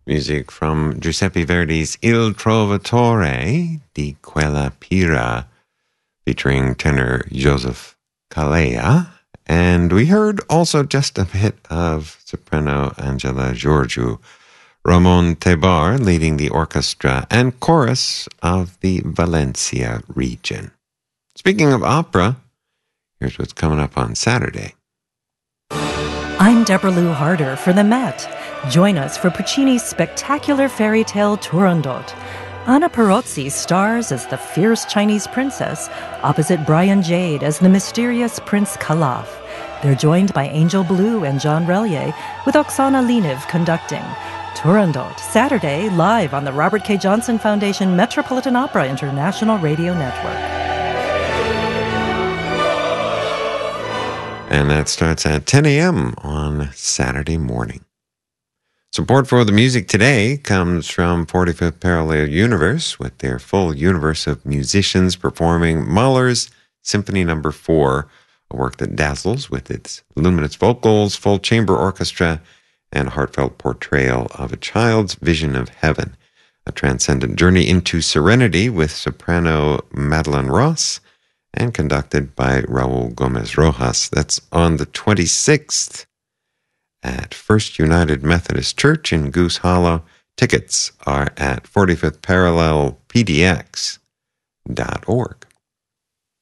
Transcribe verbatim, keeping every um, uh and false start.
Music from Giuseppe Verdi's Il Trovatore di Quella Pira, featuring tenor Joseph Calleja. And we heard also just a bit of soprano Angela Georgiou, Ramon Tebar leading the orchestra and chorus of the Valencia region. Speaking of opera, here's what's coming up on Saturday. I'm Deborah Lou Harder for the Met. Join us for Puccini's spectacular fairy tale Turandot. Anna Perozzi stars as the fierce Chinese princess, opposite Brian Jade as the mysterious Prince Calaf. They're joined by Angel Blue and John Relier, with Oksana Liniv conducting. Turandot, Saturday, live on the Robert K. Johnson Foundation Metropolitan Opera International Radio Network. And that starts at ten a.m. on Saturday morning. Support for the music today comes from forty-fifth Parallel Universe, with their full universe of musicians performing Mahler's Symphony Number four, a work that dazzles with its luminous vocals, full chamber orchestra, and heartfelt portrayal of a child's vision of heaven. A transcendent journey into serenity with soprano Madeline Ross, and conducted by Raul Gomez Rojas. That's on the twenty-sixth at First United Methodist Church in Goose Hollow. Tickets are at forty-fifth parallel p d x dot org.